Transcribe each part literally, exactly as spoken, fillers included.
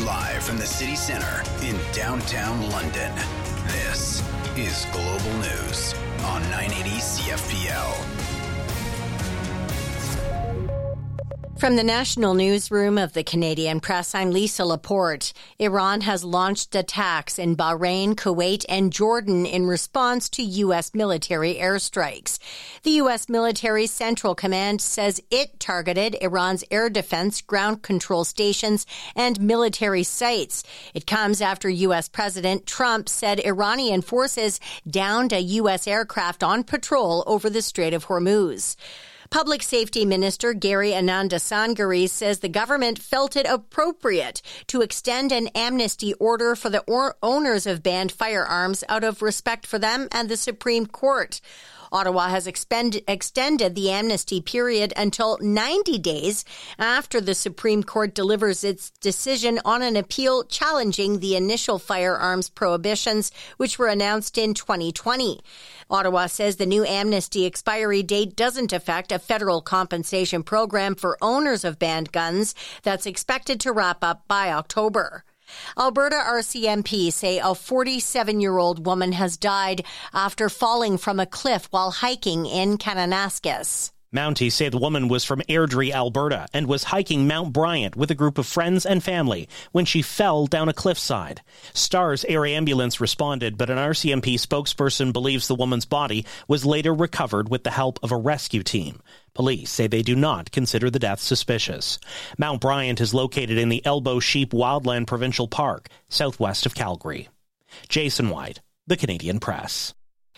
Live from the city center in downtown London, this is Global News on nine eighty C F P L. From the national newsroom of the Canadian Press, I'm Lisa Laporte. Iran has launched attacks in Bahrain, Kuwait, and Jordan in response to U S military airstrikes. The U S military Central Command says it targeted Iran's air defense, ground control stations, and military sites. It comes after U S President Trump said Iranian forces downed a U S aircraft on patrol over the Strait of Hormuz. Public Safety Minister Gary Anandasangari says the government felt it appropriate to extend an amnesty order for the or- owners of banned firearms out of respect for them and the Supreme Court. Ottawa has expend- extended the amnesty period until ninety days after the Supreme Court delivers its decision on an appeal challenging the initial firearms prohibitions, which were announced in twenty twenty. Ottawa says the new amnesty expiry date doesn't affect a federal compensation program for owners of banned guns that's expected to wrap up by October. Alberta R C M P say a forty-seven-year-old woman has died after falling from a cliff while hiking in Kananaskis. Mounties say the woman was from Airdrie, Alberta, and was hiking Mount Bryant with a group of friends and family when she fell down a cliffside. Stars Air Ambulance responded, but an R C M P spokesperson believes the woman's body was later recovered with the help of a rescue team. Police say they do not consider the death suspicious. Mount Bryant is located in the Elbow Sheep Wildland Provincial Park, southwest of Calgary. Jason White, The Canadian Press.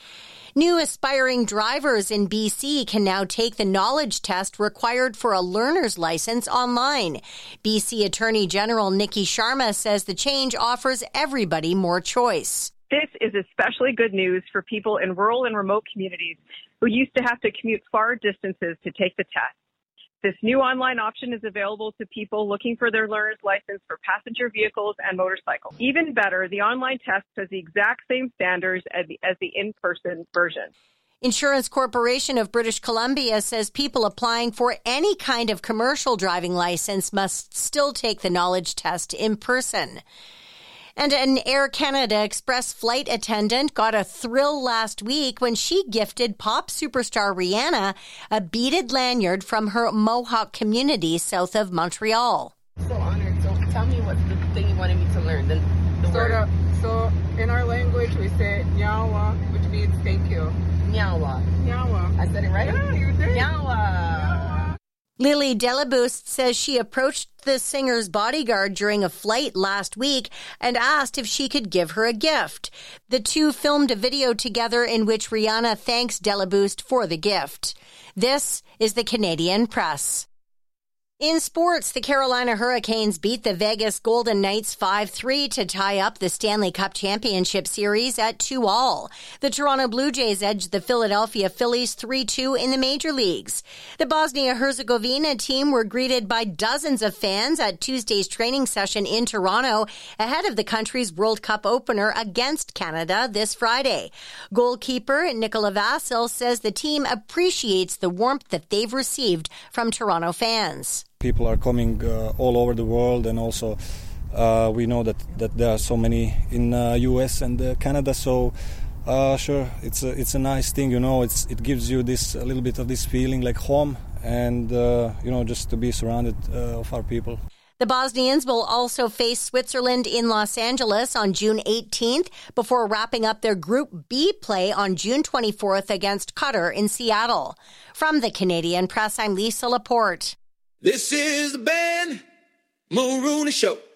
New aspiring drivers in B C can now take the knowledge test required for a learner's license online. B C Attorney General Nikki Sharma says the change offers everybody more choice. This is especially good news for people in rural and remote communities who used to have to commute far distances to take the test. This new online option is available to people looking for their learner's license for passenger vehicles and motorcycles. Even better, the online test has the exact same standards as the, as the in-person version. Insurance Corporation of British Columbia says people applying for any kind of commercial driving license must still take the knowledge test in person. And an Air Canada Express flight attendant got a thrill last week when she gifted pop superstar Rihanna a beaded lanyard from her Mohawk community south of Montreal. So honored. So tell me what's the thing you wanted me to learn. The, the so, word. The, so in our language we say nyawa, which means thank you. Nyawa. Nyawa. I said it right? Yeah, you did. Nyawa. Lily Delaboost says she approached the singer's bodyguard during a flight last week and asked if she could give her a gift. The two filmed a video together in which Rihanna thanks Delaboost for the gift. This is the Canadian Press. In sports, the Carolina Hurricanes beat the Vegas Golden Knights five three to tie up the Stanley Cup Championship Series at two all. The Toronto Blue Jays edged the Philadelphia Phillies three two in the major leagues. The Bosnia-Herzegovina team were greeted by dozens of fans at Tuesday's training session in Toronto ahead of the country's World Cup opener against Canada this Friday. Goalkeeper Nikola Vasil says the team appreciates the warmth that they've received from Toronto fans. People are coming uh, all over the world, and also uh, we know that, that there are so many in uh, U S and uh, Canada. So uh, sure, it's a, it's a nice thing, you know. It's it gives you this a little bit of this feeling like home, and uh, you know, just to be surrounded uh, of our people. The Bosnians will also face Switzerland in Los Angeles on June eighteenth before wrapping up their Group B play on June twenty-fourth against Qatar in Seattle. From the Canadian Press, I'm Lisa Laporte. This is the Ben Mulrooney Show.